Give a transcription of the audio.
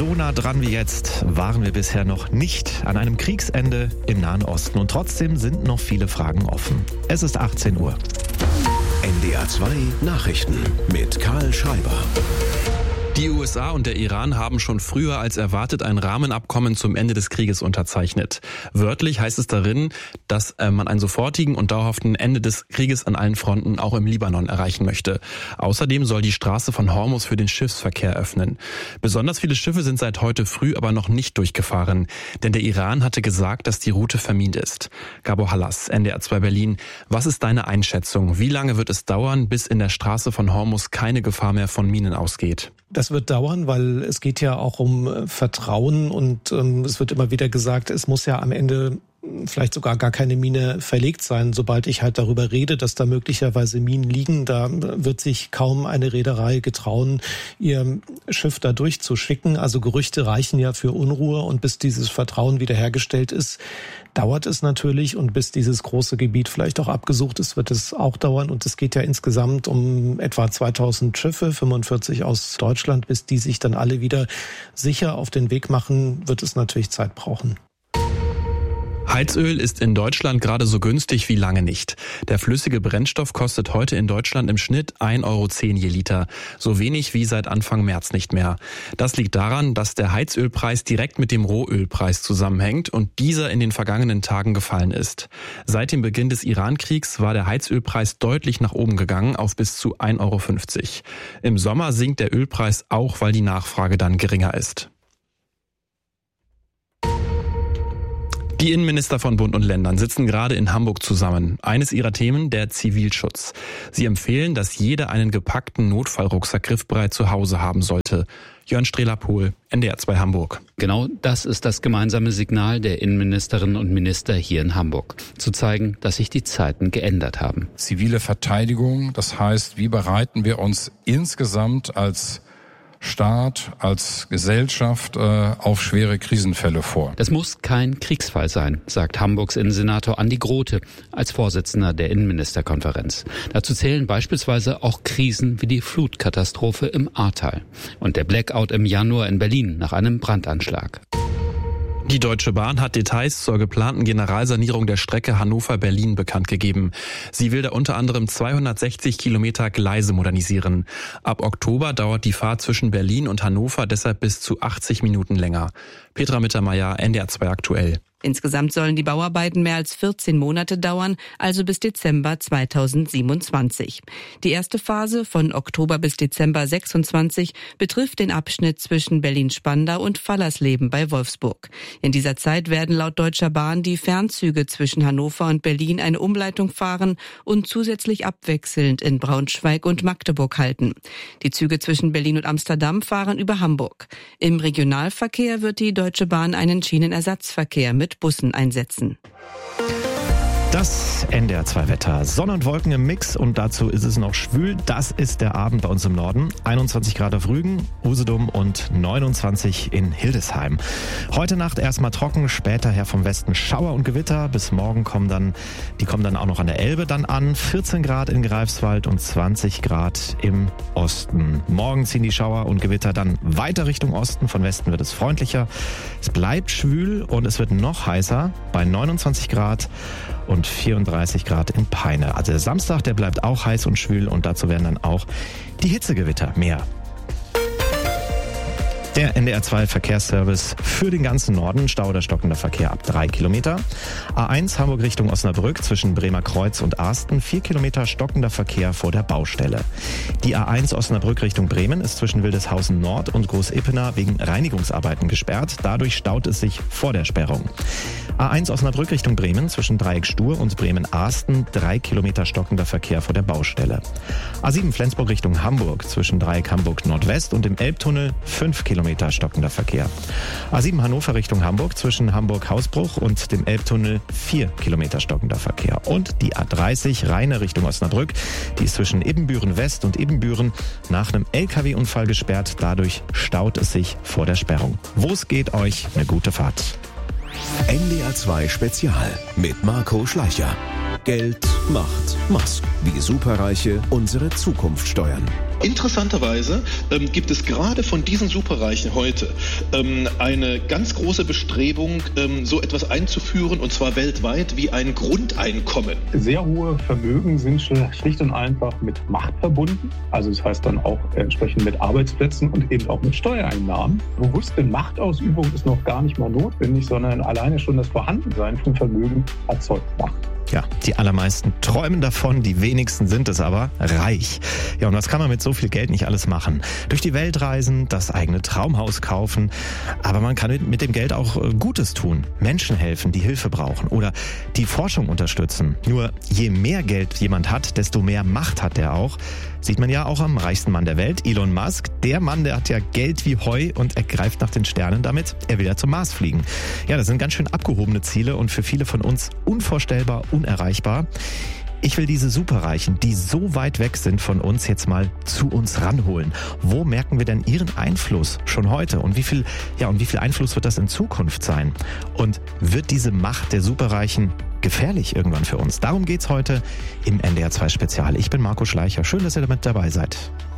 So nah dran wie jetzt waren wir bisher noch nicht an einem Kriegsende im Nahen Osten. Und trotzdem sind noch viele Fragen offen. Es ist 18 Uhr. NDR 2 Nachrichten mit Karl Schreiber. Die USA und der Iran haben schon früher als erwartet ein Rahmenabkommen zum Ende des Krieges unterzeichnet. Wörtlich heißt es darin, dass man einen sofortigen und dauerhaften Ende des Krieges an allen Fronten auch im Libanon erreichen möchte. Außerdem soll die Straße von Hormuz für den Schiffsverkehr öffnen. Besonders viele Schiffe sind seit heute früh aber noch nicht durchgefahren, denn der Iran hatte gesagt, dass die Route vermint ist. Gabor Hallas, NDR 2 Berlin. Was ist deine Einschätzung? Wie lange wird es dauern, bis in der Straße von Hormuz keine Gefahr mehr von Minen ausgeht? Das wird dauern, weil es geht ja auch um Vertrauen und es wird immer wieder gesagt, es muss ja am Ende vielleicht sogar gar keine Mine verlegt sein. Sobald ich halt darüber rede, dass da möglicherweise Minen liegen, da wird sich kaum eine Reederei getrauen, ihr Schiff da durchzuschicken. Also Gerüchte reichen ja für Unruhe und bis dieses Vertrauen wiederhergestellt ist, dauert es natürlich und bis dieses große Gebiet vielleicht auch abgesucht ist, wird es auch dauern und es geht ja insgesamt um etwa 2000 Schiffe, 45 aus Deutschland, bis die sich dann alle wieder sicher auf den Weg machen, wird es natürlich Zeit brauchen. Heizöl ist in Deutschland gerade so günstig wie lange nicht. Der flüssige Brennstoff kostet heute in Deutschland im Schnitt 1,10 € je Liter. So wenig wie seit Anfang März nicht mehr. Das liegt daran, dass der Heizölpreis direkt mit dem Rohölpreis zusammenhängt und dieser in den vergangenen Tagen gefallen ist. Seit dem Beginn des Iran-Kriegs war der Heizölpreis deutlich nach oben gegangen auf bis zu 1,50 €. Im Sommer sinkt der Ölpreis auch, weil die Nachfrage dann geringer ist. Die Innenminister von Bund und Ländern sitzen gerade in Hamburg zusammen. Eines ihrer Themen, der Zivilschutz. Sie empfehlen, dass jeder einen gepackten Notfallrucksack griffbereit zu Hause haben sollte. Jörn Strehler-Pohl, NDR 2 Hamburg. Genau das ist das gemeinsame Signal der Innenministerinnen und Minister hier in Hamburg. Zu zeigen, dass sich die Zeiten geändert haben. Zivile Verteidigung, das heißt, wie bereiten wir uns insgesamt als Staat, als Gesellschaft auf schwere Krisenfälle vor. Das muss kein Kriegsfall sein, sagt Hamburgs Innensenator Andi Grote als Vorsitzender der Innenministerkonferenz. Dazu zählen beispielsweise auch Krisen wie die Flutkatastrophe im Ahrtal und der Blackout im Januar in Berlin nach einem Brandanschlag. Die Deutsche Bahn hat Details zur geplanten Generalsanierung der Strecke Hannover-Berlin bekannt gegeben. Sie will da unter anderem 260 Kilometer Gleise modernisieren. Ab Oktober dauert die Fahrt zwischen Berlin und Hannover deshalb bis zu 80 Minuten länger. Petra Mittermeier, NDR 2 aktuell. Insgesamt sollen die Bauarbeiten mehr als 14 Monate dauern, also bis Dezember 2027. Die erste Phase von Oktober bis Dezember 26 betrifft den Abschnitt zwischen Berlin-Spandau und Fallersleben bei Wolfsburg. In dieser Zeit werden laut Deutscher Bahn die Fernzüge zwischen Hannover und Berlin eine Umleitung fahren und zusätzlich abwechselnd in Braunschweig und Magdeburg halten. Die Züge zwischen Berlin und Amsterdam fahren über Hamburg. Im Regionalverkehr wird die Deutsche Bahn einen Schienenersatzverkehr mit Bussen einsetzen. Das NDR 2 Wetter. Sonne und Wolken im Mix und dazu ist es noch schwül. Das ist der Abend bei uns im Norden. 21 Grad auf Rügen, Usedom und 29 in Hildesheim. Heute Nacht erstmal trocken, später her vom Westen Schauer und Gewitter. Bis morgen kommen dann auch noch an der Elbe dann an. 14 Grad in Greifswald und 20 Grad im Osten. Morgen ziehen die Schauer und Gewitter dann weiter Richtung Osten. Von Westen wird es freundlicher. Es bleibt schwül und es wird noch heißer bei 29 Grad und 34 Grad in Peine. Also der Samstag, der bleibt auch heiß und schwül und dazu werden dann auch die Hitzegewitter mehr. Der NDR 2 Verkehrsservice für den ganzen Norden. Stau oder stockender Verkehr ab 3 Kilometer. A1 Hamburg Richtung Osnabrück zwischen Bremer Kreuz und Arsten. 4 Kilometer stockender Verkehr vor der Baustelle. Die A1 Osnabrück Richtung Bremen ist zwischen Wildeshausen Nord und Groß-Ippener wegen Reinigungsarbeiten gesperrt. Dadurch staut es sich vor der Sperrung. A1 Osnabrück Richtung Bremen zwischen Dreieck Stur und Bremen-Arsten. 3 Kilometer stockender Verkehr vor der Baustelle. A7 Flensburg Richtung Hamburg zwischen Dreieck Hamburg Nordwest und dem Elbtunnel. 5 Kilometer stockender Verkehr. A7 Hannover Richtung Hamburg zwischen Hamburg-Hausbruch und dem Elbtunnel 4 Kilometer stockender Verkehr. Und die A30 Rheine Richtung Osnabrück, die ist zwischen Ibbenbüren West und Ibbenbüren nach einem LKW-Unfall gesperrt. Dadurch staut es sich vor der Sperrung. Wo es geht, euch eine gute Fahrt. NDR 2 Spezial mit Marco Schleicher. Geld macht Musk, wie Superreiche unsere Zukunft steuern. Interessanterweise gibt es gerade von diesen Superreichen heute eine ganz große Bestrebung, so etwas einzuführen, und zwar weltweit, wie ein Grundeinkommen. Sehr hohe Vermögen sind schlicht und einfach mit Macht verbunden. Also das heißt dann auch entsprechend mit Arbeitsplätzen und eben auch mit Steuereinnahmen. Bewusste Machtausübung ist noch gar nicht mal notwendig, sondern alleine schon das Vorhandensein von Vermögen erzeugt Macht. Ja, die allermeisten träumen davon, die wenigsten sind es aber reich. Ja, und was kann man mit so viel Geld nicht alles machen? Durch die Welt reisen, das eigene Traumhaus kaufen, aber man kann mit dem Geld auch Gutes tun, Menschen helfen, die Hilfe brauchen oder die Forschung unterstützen. Nur je mehr Geld jemand hat, desto mehr Macht hat er auch. Sieht man ja auch am reichsten Mann der Welt, Elon Musk. Der Mann, der hat ja Geld wie Heu und er greift nach den Sternen damit. Er will ja zum Mars fliegen. Ja, das sind ganz schön abgehobene Ziele und für viele von uns unvorstellbar, unerreichbar. Ich will diese Superreichen, die so weit weg sind von uns, jetzt mal zu uns ranholen. Wo merken wir denn ihren Einfluss schon heute? Und wie viel Einfluss wird das in Zukunft sein? Und wird diese Macht der Superreichen gefährlich irgendwann für uns? Darum geht's heute im NDR 2 Spezial. Ich bin Marco Schleicher. Schön, dass ihr damit dabei seid.